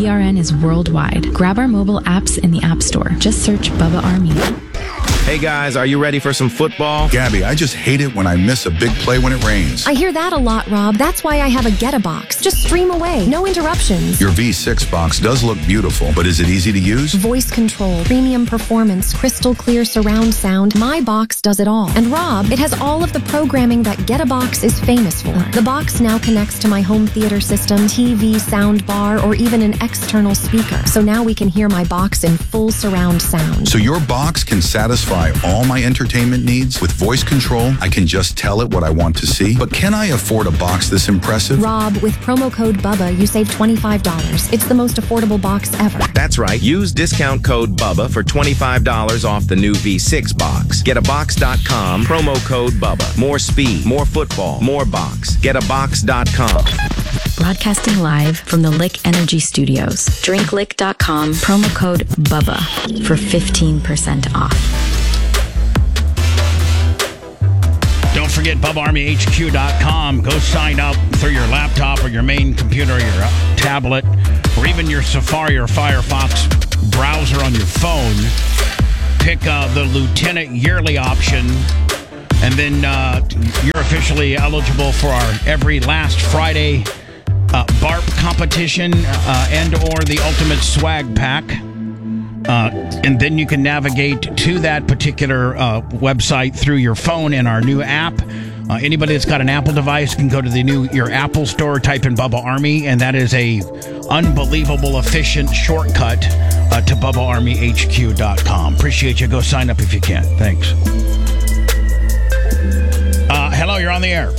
BRN is worldwide. Grab our mobile apps in the App Store. Just search Bubba Army. Hey guys, are you ready for some football? Gabby, I just hate it when I miss a big play when it rains. I hear that a lot, Rob. That's why I have a Get-a-Box. Just stream away. No interruptions. Your V6 box does look beautiful, but is it easy to use? Voice control, premium performance, crystal clear surround sound. My box does it all. And Rob, it has all of the programming that Get-a-Box is famous for. The box now connects to my home theater system, TV, sound bar, or even an external speaker. So now we can hear my box in full surround sound. So your box can satisfy all my entertainment needs? With voice control, I can just tell it what I want to see. But can I afford a box this impressive? Rob, with promo code BUBBA, you save $25. It's the most affordable box ever. That's right. Use discount code BUBBA for $25 off the new V6 box. Getabox.com, promo code BUBBA. More speed, more football, more box. Getabox.com. Broadcasting live from the Lick Energy Studios. DrinkLick.com, promo code BUBBA for 15% off. Don't forget BubbaArmyHQ.com. Go sign up through your laptop or your main computer or your tablet or even your Safari or Firefox browser on your phone. Pick the Lieutenant Yearly option, and then you're officially eligible for our every last Friday BARP competition and or the Ultimate Swag Pack. And then you can navigate to that particular website through your phone in our new app. Anybody that's got an Apple device can go to your Apple store, type in Bubba Army, and that is a unbelievable efficient shortcut to BubbaArmyHQ.com. Appreciate you. Go sign up if you can. Thanks. Hello, you're on the air.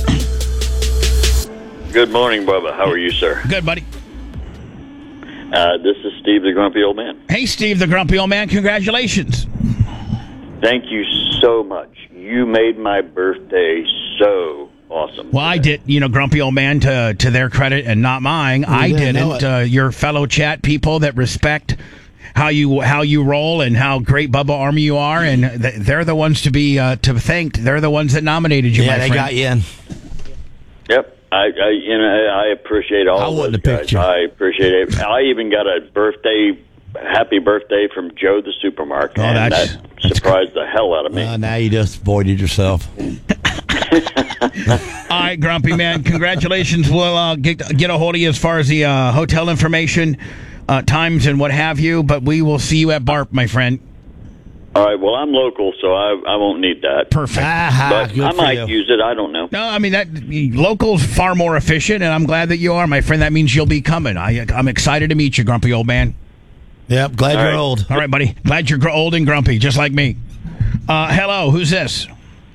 Good morning, Bubba. How are you, sir? Good, buddy. This is Steve, the grumpy old man. Hey, Steve, the grumpy old man. Congratulations. Thank you so much. You made my birthday so awesome. Well, I did, grumpy old man, to their credit and not mine. I didn't. Your fellow chat people that respect how you roll and how great Bubba Army you are, and they're the ones to be to thanked. They're the ones that nominated you, my friend. Yeah, they got you in. Yep. I appreciate all of those guys. I appreciate it. I even got a happy birthday from Joe the supermarket. Oh, and that surprised the hell out of me. Now you just avoided yourself. All right, grumpy man. Congratulations. We'll get a hold of you as far as the hotel information, times, and what have you. But we will see you at BARP, my friend. All right, well, I'm local, so I won't need that. Perfect. But I might use it. I don't know. No, I mean, local's far more efficient, and I'm glad that you are, my friend. That means you'll be coming. I'm excited to meet you, grumpy old man. Yep, glad you're old. All right, buddy. Glad you're old and grumpy, just like me. Hello, who's this?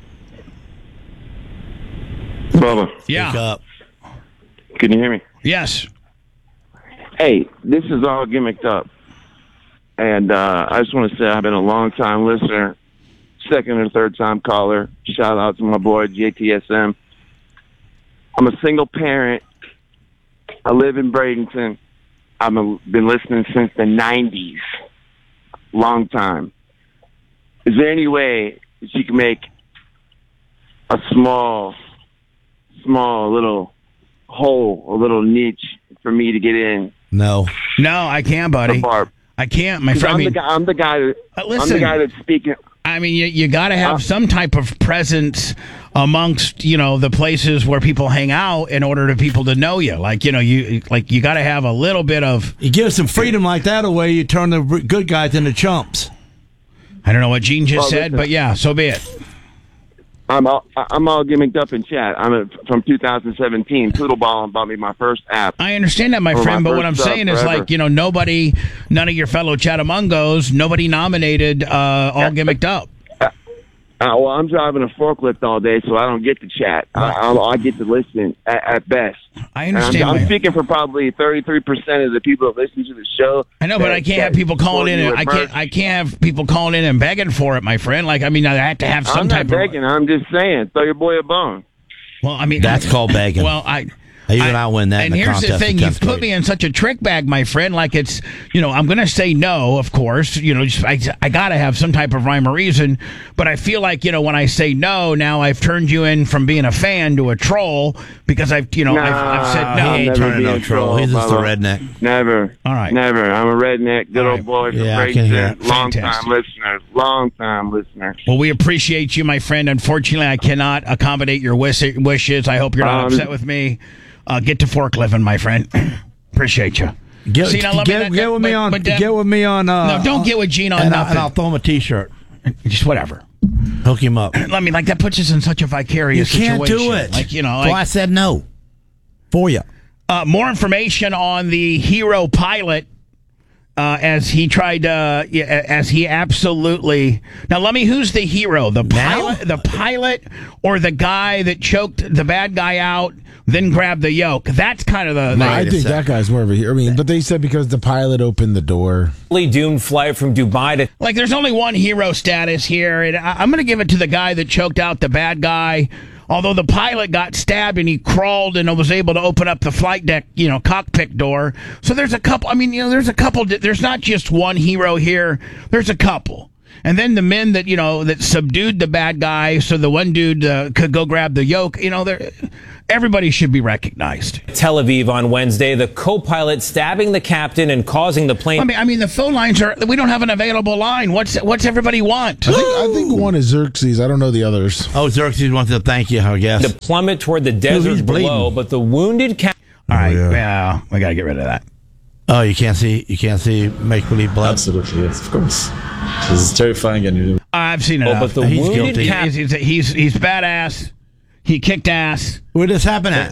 Bubba. Yeah. Wake up. Can you hear me? Yes. Hey, this is all gimmicked up. And I just want to say I've been a long-time listener, second or third-time caller. Shout out to my boy, JTSM. I'm a single parent. I live in Bradenton. I've been listening since the 90s. Long time. Is there any way that you can make a small little hole, a little niche for me to get in? No, I can't, buddy. I can't, my friend. I'm the guy that's speaking. I mean, you got to have some type of presence amongst, the places where people hang out in order to people to know you. Like, you got to have a little bit of. You give some freedom like that away, you turn the good guys into chumps. I don't know what Gene just said, but yeah, so be it. I'm all gimmicked up in chat. I'm from 2017. Poodleball bought me my first app. I understand that, my friend, but what I'm saying is, like, nobody, none of your fellow Chatamungos, nobody nominated all gimmicked up. Well, I'm driving a forklift all day, so I don't get to chat. I get to listen at best. I understand. I'm speaking for probably 33% of the people that listen to the show. I know, but I can't have people calling in. I can't have people calling in and begging for it, my friend. Like, I mean, I have to have some type of. I'm not begging. I'm just saying, throw your boy a bone. Well, I mean, that's called begging. Well, Even I win that. And in the here's the contest thing: in you've 10th put grade. me in such a trick bag, my friend. Like it's, I'm going to say no, of course. I got to have some type of rhyme or reason. But I feel like, when I say no, now I've turned you in from being a fan to a troll because I've said no. He ain't turning no troll. He's just a redneck. Never. All right. Never. I'm a redneck, good old boy from Yeah, I can hear Bradenton. it. Long time listener. Well, we appreciate you, my friend. Unfortunately, I cannot accommodate your wishes. I hope you're not upset with me. Get to fork living, my friend. Appreciate you. Get with me on. No, don't get with Gene on nothing. And I'll throw him a T-shirt. Just whatever. Hook him up. Let me that puts us in such a vicarious You can't situation. do it. Like, I said no for you. More information on the hero pilot. As he tried, as he absolutely. Now, let me. Who's the hero? The pilot, or the guy that choked the bad guy out, then grabbed the yoke? That's kind of the. I think that guy's more of a hero. But they said because the pilot opened the door. Doomed flight from Dubai to. Like, there's only one hero status here, and I'm going to give it to the guy that choked out the bad guy. Although the pilot got stabbed and he crawled and was able to open up the flight deck, cockpit door. So there's a couple. There's a couple. There's not just one hero here. There's a couple. And then the men that that subdued the bad guy, so the one dude could go grab the yoke. Everybody should be recognized. Tel Aviv on Wednesday, the co-pilot stabbing the captain and causing the plane. The phone lines are. We don't have an available line. What's everybody want? I think one is Xerxes. I don't know the others. Oh, Xerxes wants to thank you, I guess. To plummet toward the desert below, but the wounded captain. All right, yeah, we got to get rid of that. Oh, you can't see make believe blood. Absolutely, yes, of course. This is terrifying, and I've seen it. But the wounded captain. He's badass. He kicked ass. Where did this happen at?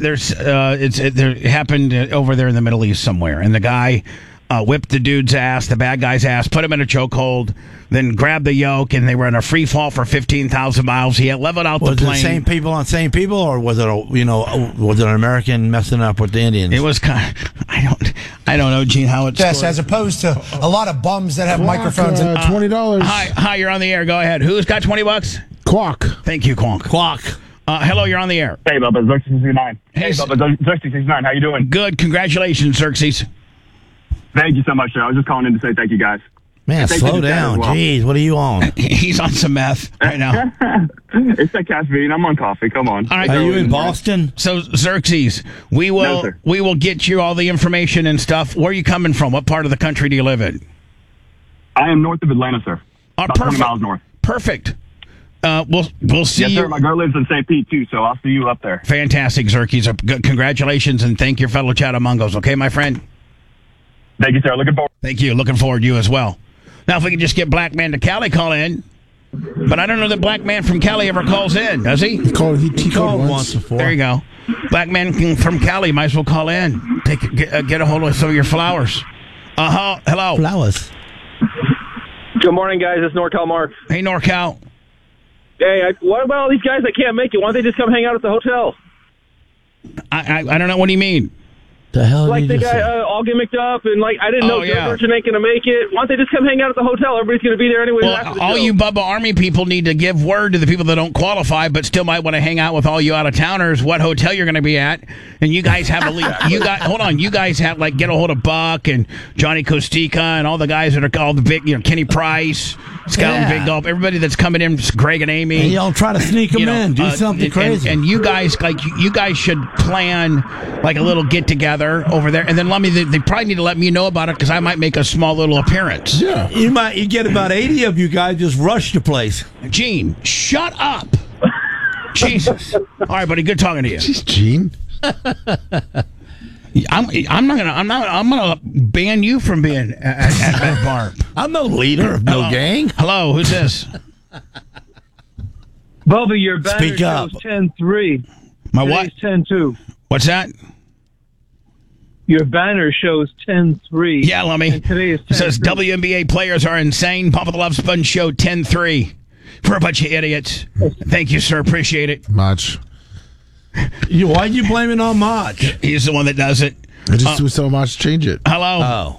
It happened over there in the Middle East somewhere, and the guy whipped the dude's ass, the bad guy's ass, put him in a chokehold, then grabbed the yoke, and they were in a free fall for 15,000 miles. He had leveled out the plane. Was it same people on same people, or was it was it an American messing up with the Indians? It was kind of, I don't know, Gene, how it's as opposed to a lot of bums that have microphones. $20. Hi, you're on the air. Go ahead. Who's got $20? Quack. Thank you, Quack. Hello, you're on the air. Hey, Bubba, Xerxes69. Hey, Bubba, Xerxes69, how you doing? Good. Congratulations, Xerxes. Thank you so much, sir. I was just calling in to say thank you, guys. Man, slow down. Well. Jeez, what are you on? He's on some meth right now. It's that caffeine. I'm on coffee. Come on. All right, are you in Boston? So, Xerxes, we will get you all the information and stuff. Where are you coming from? What part of the country do you live in? I am north of Atlanta, sir. About 20 miles north. Perfect. We'll see you. Yes, sir. My girl lives in St. Pete, too, so I'll see you up there. Fantastic, Xerxes. Congratulations, and thank your fellow Chattamongos, okay, my friend? Thank you, sir. Looking forward. Thank you. Looking forward to you as well. Now, if we could just get Black Man to Cali call in. But I don't know that Black Man from Cali ever calls in, does he? He called once before. There you go. Black Man from Cali might as well call in. Get a hold of some of your flowers. Hello. Flowers. Good morning, guys. It's NorCal Mark. Hey, NorCal. Hey, what about all these guys that can't make it? Why don't they just come hang out at the hotel? I don't know. What do you mean? The hell like the guy all gimmicked up and I didn't know Joe Virgin ain't gonna make it. Why don't they just come hang out at the hotel? Everybody's gonna be there anyway. Well, all you Bubba Army people need to give word to the people that don't qualify but still might want to hang out with all you out of towners what hotel you're gonna be at. And you guys have you guys have get a hold of Buck and Johnny Kostika and all the guys that are all the big Kenny Price, Scout and Big Gulp, everybody that's coming in, Greg and Amy. And y'all try to sneak them in, do something crazy. And you guys you guys should plan a little get together over there, and then they probably need to let me know about it because I might make a small little appearance. Yeah, you get about 80 of you guys just rush the place. Gene, shut up. Jesus. All right, buddy. Good talking to you. Jeez, Gene. I'm gonna ban you from being at that bar. I'm no leader of no gang. Hello, who's this? Bubba, your banner Speak up. shows 10-3. My what? 10-2. What's that? Your banner shows 10-3. Yeah, Lummy. And today is 10-3. It says WNBA players are insane. Papa the Love Sponge show 10-3 for a bunch of idiots. Thank you, sir. Appreciate it. Much. Why are you blaming on Mach? He's the one that does it. I just do so much. Change it. Hello. Oh.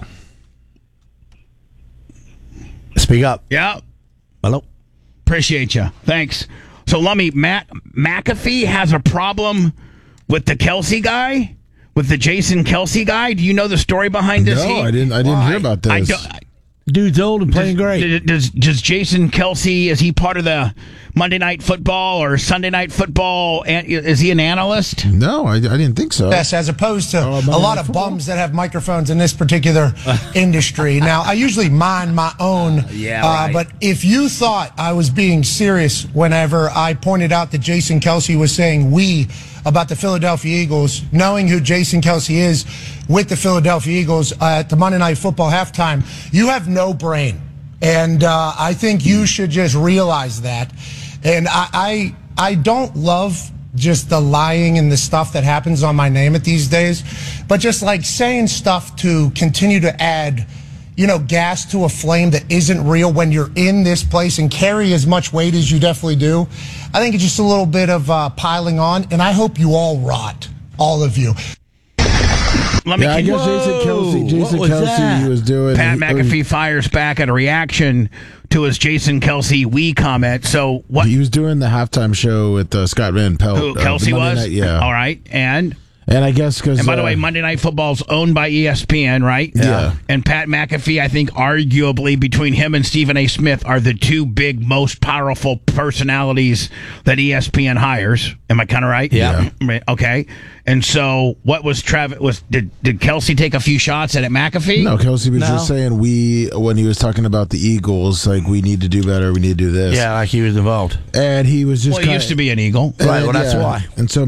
Speak up. Yeah. Hello. Appreciate you. Thanks. So, Lummy, McAfee has a problem with the Kelsey guy. with the Jason Kelsey guy. Do you know the story behind this? No, I didn't hear about this. Dude's old and playing great. Does Jason Kelsey, is he part of the Monday Night Football or Sunday Night Football? Is he an analyst? No, I didn't think so. Yes, as opposed to a lot of bums that have microphones in this particular industry. Now, I usually mind my own, but if you thought I was being serious whenever I pointed out that Jason Kelsey was saying we about the Philadelphia Eagles, knowing who Jason Kelsey is with the Philadelphia Eagles at the Monday Night Football halftime, you have no brain. And I think you should just realize that. And I don't love just the lying and the stuff that happens on my name at these days, but just like saying stuff to continue to add, gas to a flame that isn't real when you're in this place and carry as much weight as you definitely do. I think it's just a little bit of piling on, and I hope you all rot, all of you. I guess Jason Kelsey was doing. Pat McAfee fires back at a reaction to his Jason Kelsey "we" comment. So what? He was doing the halftime show with Scott Van Pelt. Who Kelsey was? Night, yeah. All right, and I guess because. And by the way, Monday Night Football's owned by ESPN, right? Yeah. And Pat McAfee, I think, arguably between him and Stephen A. Smith, are the two big, most powerful personalities that ESPN hires. Am I kind of right? Yeah. Okay. And so, what was Travis? Did Kelsey take a few shots at McAfee? No, Kelsey was just saying when he was talking about the Eagles, like we need to do better, we need to do this. Yeah, like he was involved, and he was just. Well, he used to be an Eagle, right? Well, that's why. And so